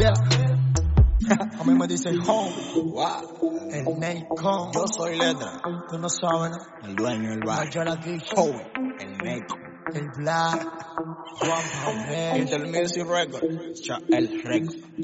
Yeah. A mí me dicen home. Wow. El Nate. Yo soy letra. Tú no sabes, ¿no? El dueño del bar. Yo la quicho. Home. El Nate. El Black. Juan Pablo. Intel Music Record. El Record.